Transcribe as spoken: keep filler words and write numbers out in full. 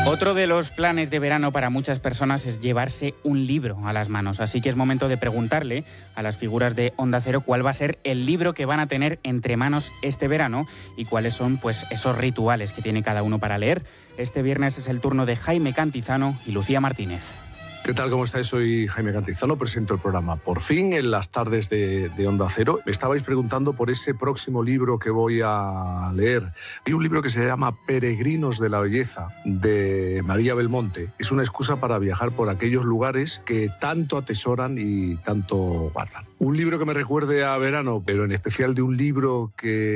Otro de los planes de verano para muchas personas es llevarse un libro a las manos, así que es momento de preguntarle a las figuras de Onda Cero cuál va a ser el libro que van a tener entre manos este verano y cuáles son pues esos rituales que tiene cada uno para leer. Este viernes es el turno de Jaime Cantizano y Lucía Martínez. ¿Qué tal? ¿Cómo estáis? Soy Jaime Cantizano, presento el programa Por fin en las tardes de, de Onda Cero. Me estabais preguntando por ese próximo libro que voy a leer. Hay un libro que se llama Peregrinos de la Belleza, de María Belmonte. Es una excusa para viajar por aquellos lugares que tanto atesoran y tanto guardan. Un libro que me recuerde a verano, pero en especial de un libro que